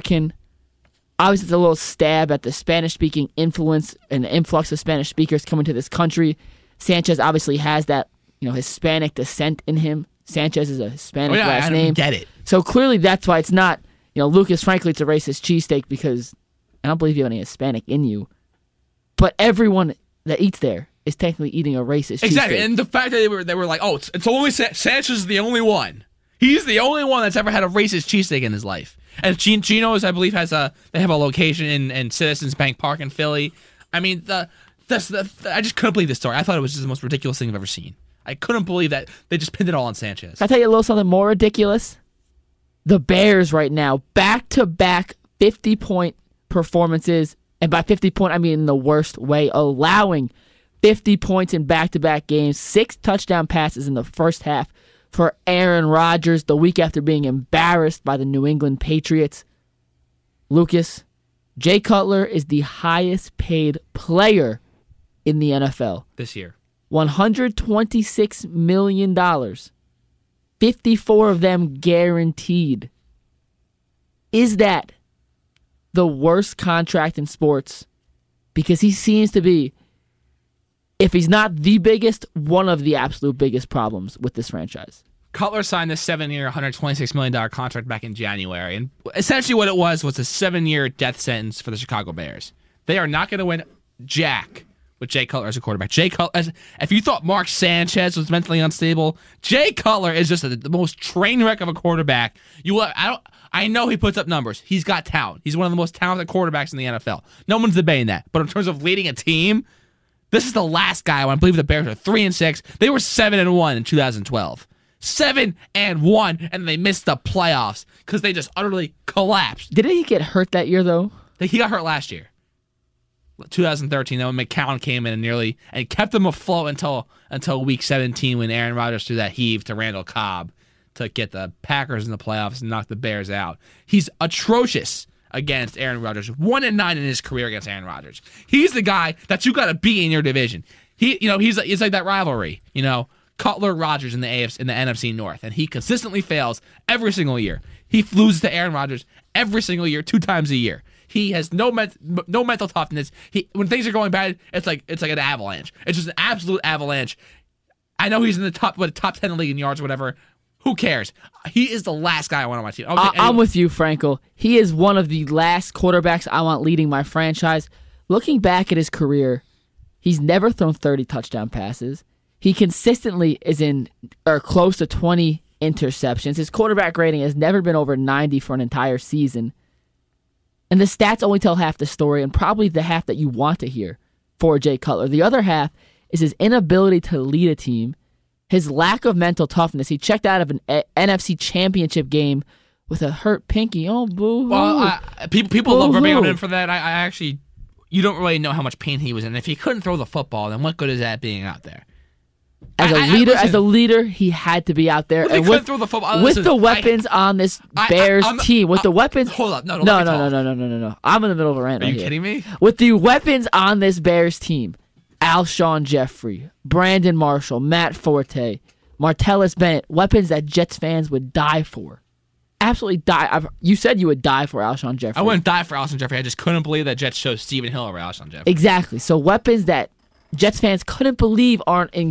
American. Obviously, it's a little stab at the Spanish-speaking influence and the influx of Spanish speakers coming to this country. Sanchez obviously has that, Hispanic descent in him. Sanchez is a Hispanic last name. I get it. So clearly that's why it's not, Lucas, frankly, it's a racist cheesesteak because I don't believe you have any Hispanic in you. But everyone that eats there is technically eating a racist cheesesteak. Exactly, and the fact that they were like, oh, it's only Sanchez is the only one. He's the only one that's ever had a racist cheesesteak in his life. And Geno's, I believe, they have a location in Citizens Bank Park in Philly. I mean, I just couldn't believe this story. I thought it was just the most ridiculous thing I've ever seen. I couldn't believe that they just pinned it all on Sanchez. Can I tell you a little something more ridiculous? The Bears right now, back-to-back 50-point performances, and by 50-point, I mean in the worst way, allowing 50 points in back-to-back games, 6 touchdown passes in the first half for Aaron Rodgers the week after being embarrassed by the New England Patriots. Lucas, Jay Cutler is the highest paid player in the NFL. This year. $126 million. 54 of them guaranteed. Is that the worst contract in sports? Because he seems to be, if he's not the biggest, one of the absolute biggest problems with this franchise. Cutler signed this 7-year, $126 million contract back in January. And essentially what it was a 7-year death sentence for the Chicago Bears. They are not going to win jack with Jay Cutler as a quarterback. Jay Cutler, if you thought Mark Sanchez was mentally unstable, Jay Cutler is just the most train wreck of a quarterback. I know he puts up numbers. He's got talent. He's one of the most talented quarterbacks in the NFL. No one's debating that. But in terms of leading a team, this is the last guy. I believe the Bears are 3-6. They were 7-1 in 2012. 7-1, and they missed the playoffs because they just utterly collapsed. Didn't he get hurt that year, though? He got hurt last year. 2013, then when McCown came in and kept them afloat until week 17 when Aaron Rodgers threw that heave to Randall Cobb to get the Packers in the playoffs and knock the Bears out. He's atrocious against Aaron Rodgers. 1-9 in his career against Aaron Rodgers. He's the guy that you got to beat in your division. It's like that rivalry. Cutler Rodgers in the NFC North, and he consistently fails every single year. He loses to Aaron Rodgers every single year, 2 times a year. He has no mental toughness. When things are going bad, it's like an avalanche. It's just an absolute avalanche. I know he's in the top 10 in the league in yards or whatever. Who cares? He is the last guy I want on my team. Okay, I'm with you, Frankel. He is one of the last quarterbacks I want leading my franchise. Looking back at his career, he's never thrown 30 touchdown passes. He consistently is in or close to 20 interceptions. His quarterback rating has never been over 90 for an entire season. And the stats only tell half the story, and probably the half that you want to hear for Jay Cutler. The other half is his inability to lead a team, his lack of mental toughness. He checked out of an NFC Championship game with a hurt pinky. Oh, boo-hoo. Well, people love ripping on him for that. I actually, you don't really know how much pain he was in. If he couldn't throw the football, then what good is that being out there? As a leader, he had to be out there. And with throw the football. With the weapons on this Bears team, with the weapons. Hold up, no. I'm in the middle of a rant. Are you kidding me? With the weapons on this Bears team, Alshon Jeffrey, Brandon Marshall, Matt Forte, Martellus Bennett, weapons that Jets fans would die for. Absolutely die. You said you would die for Alshon Jeffrey. I wouldn't die for Alshon Jeffrey. I just couldn't believe that Jets chose Stephen Hill over Alshon Jeffrey. Exactly. So weapons that Jets fans couldn't believe aren't in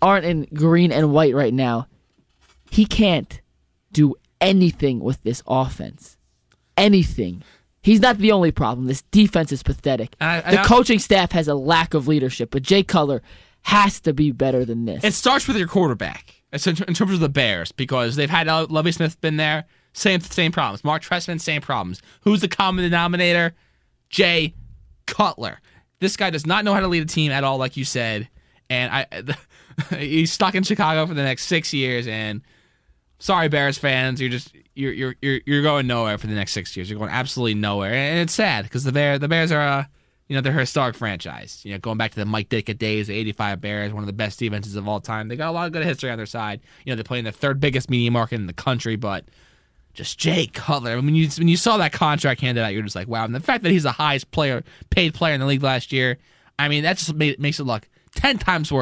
green and white right now. He can't do anything with this offense. Anything. He's not the only problem. This defense is pathetic. The coaching staff has a lack of leadership, but Jay Cutler has to be better than this. It starts with your quarterback. It's in terms of the Bears, because they've had Lovie Smith been there. Same problems. Mark Trestman, same problems. Who's the common denominator? Jay Cutler. This guy does not know how to lead a team at all, like you said, and he's stuck in Chicago for the next 6 years. And sorry, Bears fans, you're going nowhere for the next 6 years. You're going absolutely nowhere, and it's sad because the Bears are they're a historic franchise. Going back to the Mike Ditka days, the '85 Bears, one of the best defenses of all time. They got a lot of good history on their side. They play in the 3rd biggest media market in the country, but just Jay Cutler. When you saw that contract handed out, you're just like, wow. And the fact that he's the highest paid player in the league last year, I mean, that just makes it look 10 times worse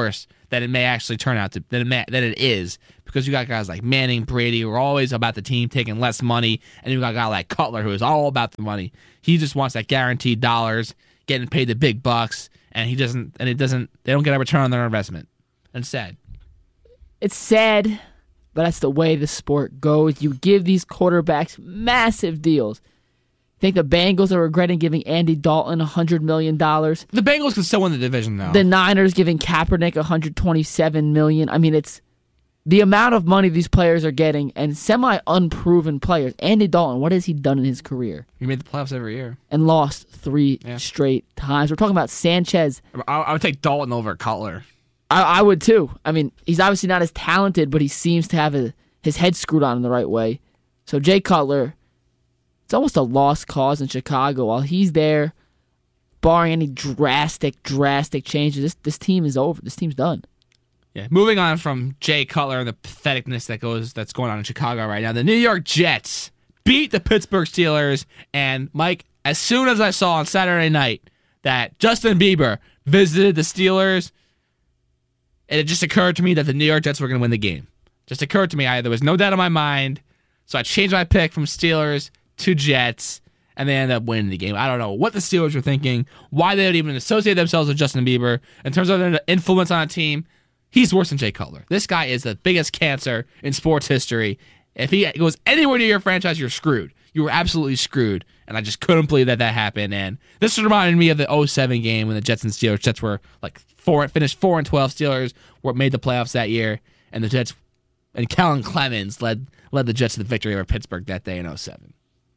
that it may actually turn out to that it is, because you got guys like Manning, Brady, who are always about the team taking less money, and you got a guy like Cutler who is all about the money. He just wants that guaranteed dollars, getting paid the big bucks, and they don't get a return on their investment. And it's sad. It's sad, but that's the way the sport goes. You give these quarterbacks massive deals. Think the Bengals are regretting giving Andy Dalton $100 million. The Bengals can still win the division, though. The Niners giving Kaepernick $127 million. I mean, it's the amount of money these players are getting, and semi-unproven players. Andy Dalton, what has he done in his career? He made the playoffs every year. And lost 3 straight times. We're talking about Sanchez. I would take Dalton over Cutler. I would, too. I mean, he's obviously not as talented, but he seems to have his head screwed on in the right way. So Jay Cutler, it's almost a lost cause in Chicago. While he's there, barring any drastic changes, this team is over. This team's done. Yeah. Moving on from Jay Cutler and the patheticness that's going on in Chicago right now, the New York Jets beat the Pittsburgh Steelers. And Mike, as soon as I saw on Saturday night that Justin Bieber visited the Steelers, it just occurred to me that the New York Jets were going to win the game. Just occurred to me. There was no doubt in my mind. So I changed my pick from Steelers to Jets, and they ended up winning the game. I don't know what the Steelers were thinking, why they would even associate themselves with Justin Bieber. In terms of their influence on a team, he's worse than Jay Cutler. This guy is the biggest cancer in sports history. If he goes anywhere near your franchise, you're screwed. You were absolutely screwed, and I just couldn't believe that happened. And this reminded me of the 2007 game when the Jets and Steelers. Jets were like finished 4-12. Steelers made the playoffs that year, and the Jets and Kellen Clemens led the Jets to the victory over Pittsburgh that day in 2007.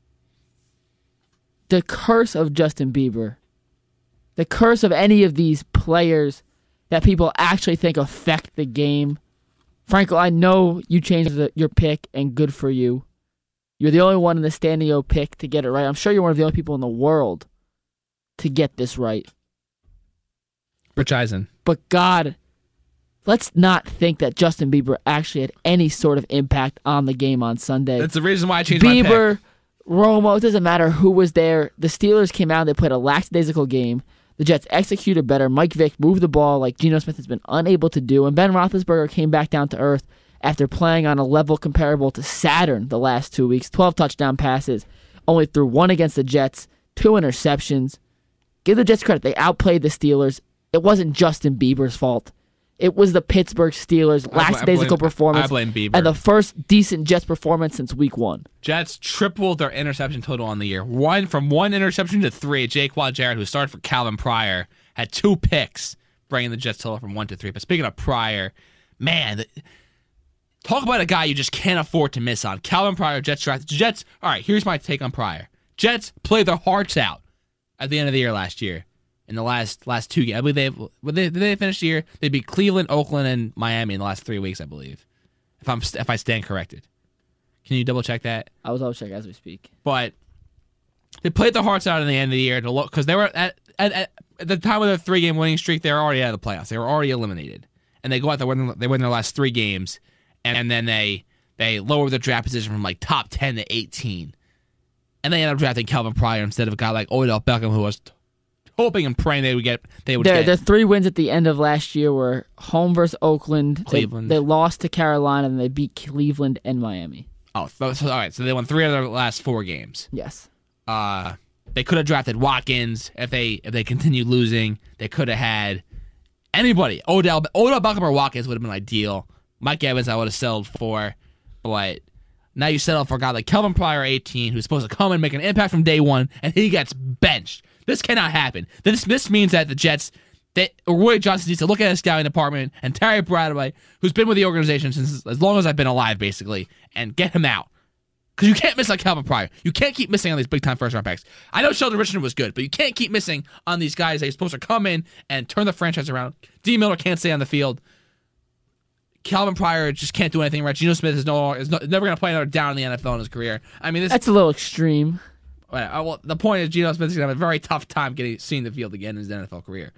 The curse of Justin Bieber, the curse of any of these players that people actually think affect the game. Franco, I know you changed your pick, and good for you. You're the only one in the Standing O pick to get it right. I'm sure you're one of the only people in the world to get this right. Rich Eisen. But God, let's not think that Justin Bieber actually had any sort of impact on the game on Sunday. That's the reason why I changed my pick. Bieber, Romo, it doesn't matter who was there. The Steelers came out, they played a lackadaisical game. The Jets executed better. Mike Vick moved the ball like Geno Smith has been unable to do. And Ben Roethlisberger came back down to earth after playing on a level comparable to Saturn the last 2 weeks. 12 touchdown passes, only threw 1 against the Jets, 2 interceptions. Give the Jets credit. They outplayed the Steelers. It wasn't Justin Bieber's fault. It was the Pittsburgh Steelers' lackadaisical performance. I blame Bieber. And the first decent Jets performance since week 1. Jets tripled their interception total on the year. From 1 interception to 3. Jaquan Jarrett, who started for Calvin Pryor, had 2 picks, bringing the Jets total from 1 to 3. But speaking of Pryor, man, talk about a guy you just can't afford to miss on. Calvin Pryor, Jets draft. Jets, all right, here's my take on Pryor. Jets played their hearts out at the end of the year last year. In the last 2 games, I believe they finished the year. They beat Cleveland, Oakland, and Miami in the last 3 weeks, I believe. If I stand corrected, can you double check that? I was double checking as we speak. But they played their hearts out in the end of the year to look, because they were at the time of their 3-game winning streak. They were already out of the playoffs. They were already eliminated, and they go out there they win their last 3 games, and then they lower their draft position from like top 10 to 18, and they end up drafting Calvin Pryor instead of a guy like Odell Beckham, who was hoping and praying they would get. Their 3 wins at the end of last year were home versus Oakland, Cleveland. They lost to Carolina, and they beat Cleveland and Miami. Oh, all right. So they won 3 of their last 4 games. Yes. They could have drafted Watkins if they continued losing. They could have had anybody. Odell Beckham or Watkins would have been ideal. Mike Evans I would have settled for, but now you settle for a guy like Calvin Pryor, 18, who's supposed to come and make an impact from day 1, and he gets benched. This cannot happen. This means that the Jets, Roy Johnson needs to look at his scouting department and Terry Bradway, who's been with the organization since as long as I've been alive, basically, and get him out. Because you can't miss like Calvin Pryor. You can't keep missing on these big-time first-round picks. I know Sheldon Richardson was good, but you can't keep missing on these guys that are supposed to come in and turn the franchise around. D. Miller can't stay on the field. Calvin Pryor just can't do anything right. Geno Smith is never going to play another down in the NFL in his career. I mean, that's a little extreme. Well, the point is Geno Smith is going to have a very tough time seeing the field again in his NFL career.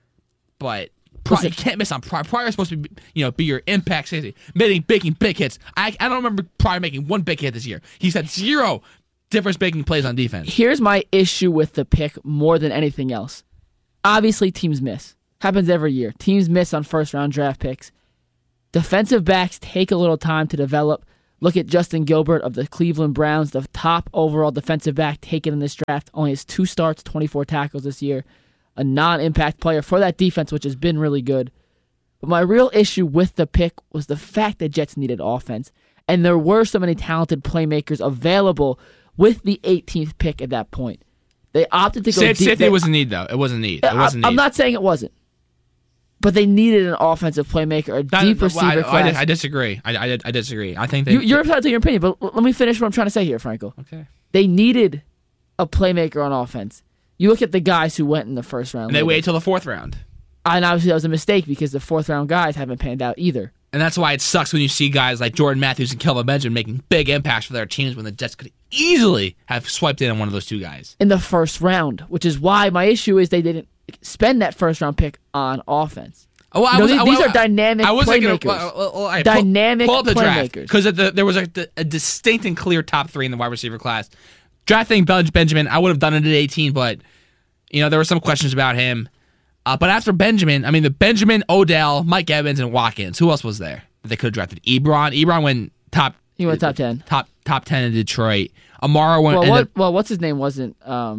But you can't miss on Pryor. Pryor is supposed to be your impact safety, making big hits. I don't remember Pryor making 1 big hit this year. He's had 0 difference-making plays on defense. Here's my issue with the pick more than anything else. Obviously, teams miss. Happens every year. Teams miss on first-round draft picks. Defensive backs take a little time to develop. Look at Justin Gilbert of the Cleveland Browns, the top overall defensive back taken in this draft. Only has 2 starts, 24 tackles this year. A non-impact player for that defense, which has been really good. But my real issue with the pick was the fact that Jets needed offense. And there were so many talented playmakers available with the 18th pick at that point. They opted to go deep. Safety was a need, though. It wasn't a need. I'm not saying it wasn't. But they needed an offensive playmaker, a deep receiver class. I disagree. I disagree. I think you're entitled to your opinion, but let me finish what I'm trying to say here, Franco. Okay. They needed a playmaker on offense. You look at the guys who went in the first round. And they waited till the 4th round. And obviously that was a mistake because the 4th round guys haven't panned out either. And that's why it sucks when you see guys like Jordan Matthews and Kelvin Benjamin making big impacts for their teams when the Jets could easily have swiped in on one of those 2 guys. In the first round, which is why my issue is they didn't spend that first round pick on offense. These are dynamic playmakers. Dynamic pull up the playmakers. Because there was a distinct and clear top 3 in the wide receiver class. Drafting Benjamin, I would have done it at 18, but there were some questions about him. But after Benjamin, the Benjamin, Odell, Mike Evans, and Watkins. Who else was there that they could have drafted? Ebron. Ebron went top. He went top 10. Top 10 in Detroit. Amara went. What's his name wasn't.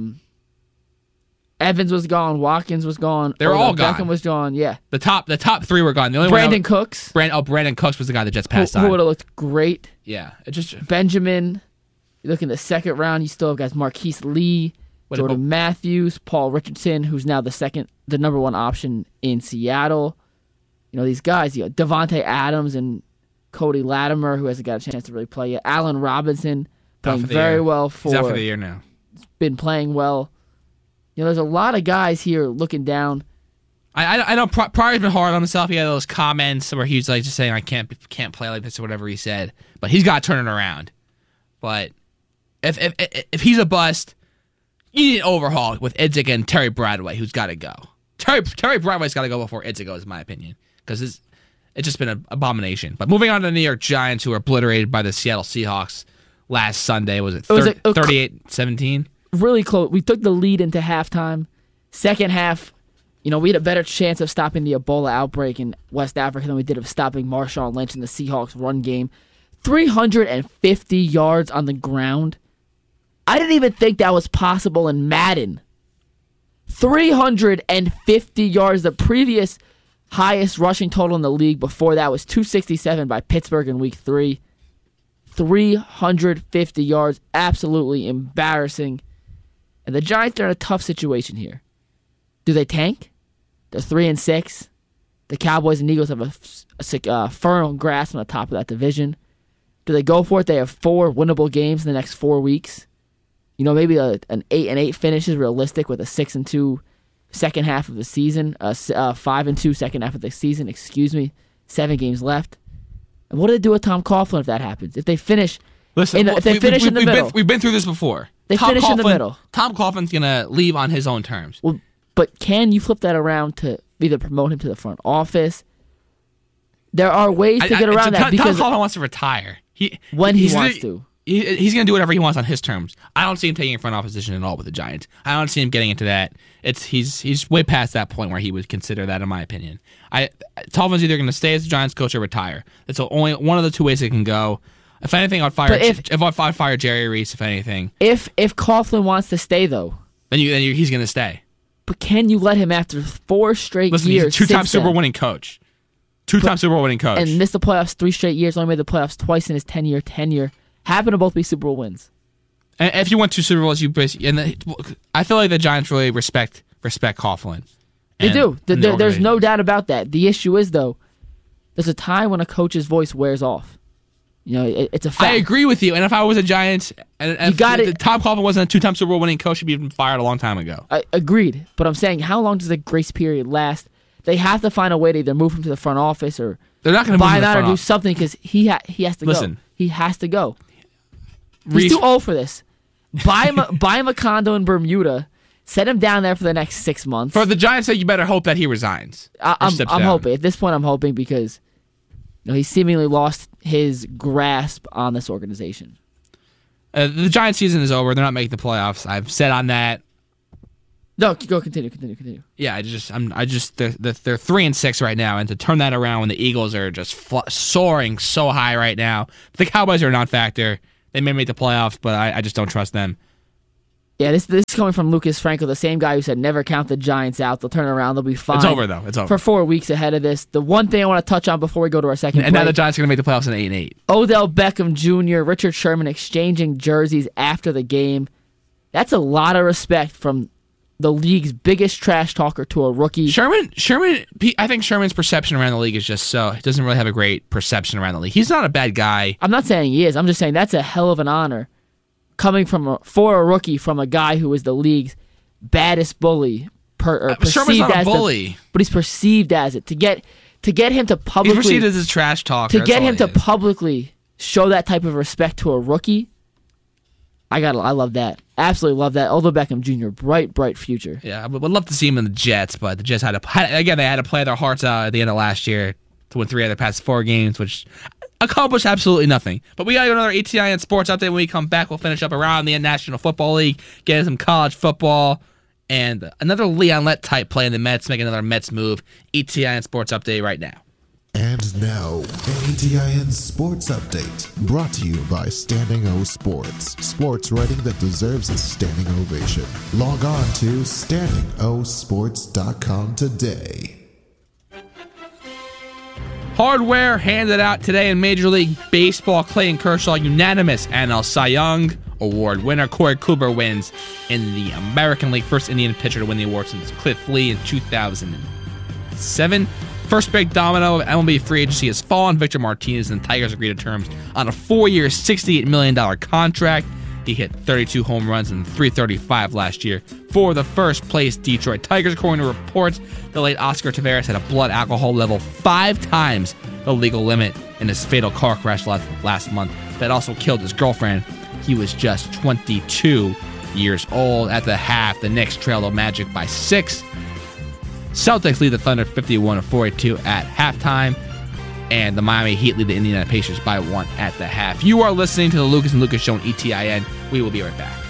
Evans was gone. Watkins was gone. They were all gone. Beckham was gone. Yeah. The top 3 were gone. The only Brandon Cooks. Brandon Cooks was the guy that just passed on. Who would have looked great. Yeah. It just Benjamin. You look in the 2nd round. You still have guys Marquise Lee, Jordan Matthews, Paul Richardson, who's now the number 1 option in Seattle. These guys. Devontae Adams and Cody Latimer, who hasn't got a chance to really play yet. Allen Robinson playing very well for. He's out for the year now. Been playing well. There's a lot of guys here looking down. I know Pryor's been hard on himself. He had those comments where he was like just saying I can't play like this or whatever he said. But he's got to turn it around. But if he's a bust, you need an overhaul with Idzik and Terry Bradway, who's got to go. Terry Bradway's got to go before Idzik goes, in my opinion, because it's just been an abomination. But moving on to the New York Giants, who were obliterated by the Seattle Seahawks last Sunday. Was it 38-17? Really close. We took the lead into halftime. Second half, we had a better chance of stopping the Ebola outbreak in West Africa than we did of stopping Marshawn Lynch in the Seahawks run game. 350 yards on the ground. I didn't even think that was possible in Madden. 350 yards. The previous highest rushing total in the league before that was 267 by Pittsburgh in Week 3. 350 yards. Absolutely embarrassing. And the Giants are in a tough situation here. Do they tank? They're 3-6. The Cowboys and Eagles have a firm grasp on the top of that division. Do they go for it? They have 4 winnable games in the next 4 weeks. Maybe an 8-8 finish is realistic with a 6-2 second half of the season. 5-2 second half of the season. 7 games left. And what do they do with Tom Coughlin if that happens? If they finish, if they finish in the middle, we've been through this before. They finish in the middle. Tom Coughlin's gonna leave on his own terms. Well, but can you flip that around to either promote him to the front office? There are ways to get around that because Tom Coughlin wants to retire. He wants to. He's going to do whatever he wants on his terms. I don't see him taking a front office position at all with the Giants. I don't see him getting into that. He's way past that point where he would consider that, in my opinion. Coughlins either going to stay as the Giants coach or retire. That's only one of the 2 ways it can go. If anything, I'd fire. I'd fire Jerry Reese. If anything, if Coughlin wants to stay though, then he's going to stay. But can you let him after 4 straight years? He's a 2-time Super Bowl winning coach. 2-time Super Bowl winning coach, and missed the playoffs 3 straight years. Only made the playoffs twice in his 10-year tenure. Happen to both be Super Bowl wins. And if you won 2 Super Bowls, I feel like the Giants really respect Coughlin. They do. There's no doubt about that. The issue is though, there's a time when a coach's voice wears off. It's a fact. I agree with you. And if I was a Giants, and if Tom Coughlin wasn't a 2-time Super Bowl winning coach, he'd be fired a long time ago. Agreed. But I'm saying, how long does the grace period last? They have to find a way to either move him to the front office or they're not going to buy him out or do something because he has to go. He has to go. He's too old for this. Buy him a condo in Bermuda. Set him down there for the next 6 months. For the Giants' sake, you better hope that he resigns. I'm hoping. At this point, I'm hoping because he seemingly lost his grasp on this organization. The Giants' season is over. They're not making the playoffs. I've said on that. No, go continue. Yeah, they're 3-6 right now, and to turn that around when the Eagles are just soaring so high right now, the Cowboys are a non-factor. They may make the playoffs, but I just don't trust them. Yeah, this is coming from Lucas Franco, the same guy who said never count the Giants out. They'll turn around. They'll be fine. It's over, though. It's over. For 4 weeks ahead of this. The one thing I want to touch on before we go to our second and play, now the Giants are going to make the playoffs in 8-8. Odell Beckham Jr., Richard Sherman exchanging jerseys after the game. That's a lot of respect from the league's biggest trash talker to a rookie. Sherman. I think Sherman's perception around the league is just so he doesn't really have a great perception around the league. He's not a bad guy. I'm not saying he is. I'm just saying that's a hell of an honor coming for a rookie from a guy who is the league's baddest bully. Sherman's not a bully, but he's perceived as it. To get him to publicly, he's perceived as a trash talker. To get him to publicly show that type of respect to a rookie, I love that. Absolutely love that. Odell Beckham Jr., bright future. Yeah, I would love to see him in the Jets, but the Jets had to play their hearts out at the end of last year to win 3 out of the past 4 games, which accomplished absolutely nothing. But we got another ATIN sports update. When we come back, we'll finish up around the National Football League, get some college football, and another Leon Lett type play in the Mets, make another Mets move. ATIN sports update right now. And now, ATIN Sports Update, brought to you by Standing O Sports. Sports writing that deserves a standing ovation. Log on to standingosports.com today. Hardware handed out today in Major League Baseball. Clayton Kershaw, unanimous NL Cy Young Award winner. Corey Kluber wins in the American League, first Indian pitcher to win the award since Cliff Lee in 2007. First big domino of MLB free agency has fallen. Victor Martinez and the Tigers agreed to terms on a 4-year, $68 million contract. He hit 32 home runs and 335 last year for the first-place Detroit Tigers. According to reports, the late Oscar Taveras had a blood alcohol level 5 times the legal limit in his fatal car crash last month that also killed his girlfriend. He was just 22 years old. At the half, the Knicks trailed the Magic by 6. Celtics lead the Thunder 51-42 at halftime, and the Miami Heat lead the Indiana Pacers by 1 at the half. You are listening to the Lucas and Lucas Show on ETIN. We will be right back.